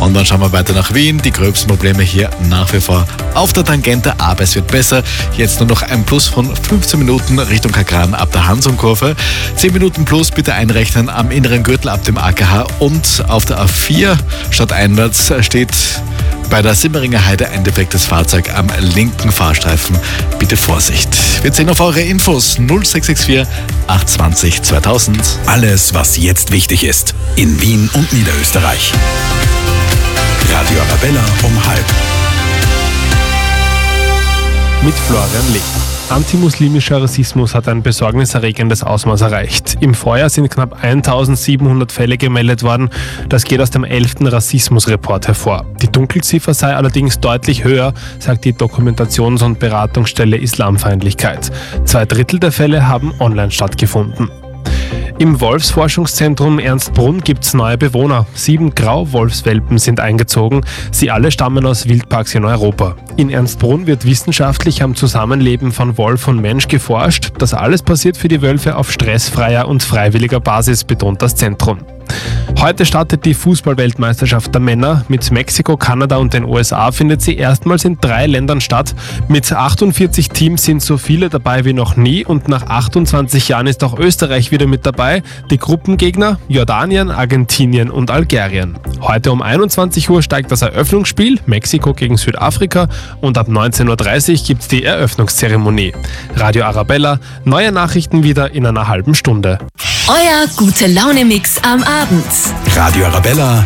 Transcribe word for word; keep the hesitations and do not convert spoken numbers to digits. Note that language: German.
Und dann schauen wir weiter nach Wien. Die gröbsten Probleme hier nach wie vor auf der Tangente, aber es wird besser. Jetzt nur noch ein Plus von fünfzehn Minuten Richtung Kakran ab der Hansum-Kurve. zehn Minuten plus bitte einrechnen am inneren Gürtel ab dem A K H und auf der A vier stadteinwärts steht bei der Simmeringer Heide ein defektes Fahrzeug am linken Fahrstreifen. Bitte Vorsicht. Wir zählen auf eure Infos null sechs sechs vier acht zwei null zweitausend. Alles, was jetzt wichtig ist. In Wien und Niederösterreich. Radio Arabella um halb. Mit Florian Lee. Antimuslimischer Rassismus hat ein besorgniserregendes Ausmaß erreicht. Im Vorjahr sind knapp eintausendsiebenhundert Fälle gemeldet worden. Das geht aus dem elften Rassismusreport hervor. Die Dunkelziffer sei allerdings deutlich höher, sagt die Dokumentations- und Beratungsstelle Islamfeindlichkeit. Zwei Drittel der Fälle haben online stattgefunden. Im Wolfsforschungszentrum Ernstbrunn gibt es neue Bewohner. Sieben Grauwolfswelpen sind eingezogen. Sie alle stammen aus Wildparks in Europa. In Ernstbrunn wird wissenschaftlich am Zusammenleben von Wolf und Mensch geforscht. Das alles passiert für die Wölfe auf stressfreier und freiwilliger Basis, betont das Zentrum. Heute startet die Fußball-Weltmeisterschaft der Männer. Mit Mexiko, Kanada und den U S A findet sie erstmals in drei Ländern statt. Mit achtundvierzig Teams sind so viele dabei wie noch nie und nach achtundzwanzig Jahren ist auch Österreich wieder mit dabei. Die Gruppengegner Jordanien, Argentinien und Algerien. Heute um einundzwanzig Uhr steigt das Eröffnungsspiel, Mexiko gegen Südafrika, und ab neunzehn Uhr dreißig gibt es die Eröffnungszeremonie. Radio Arabella, neue Nachrichten wieder in einer halben Stunde. Euer Gute-Laune-Mix am Abend. Radio Arabella,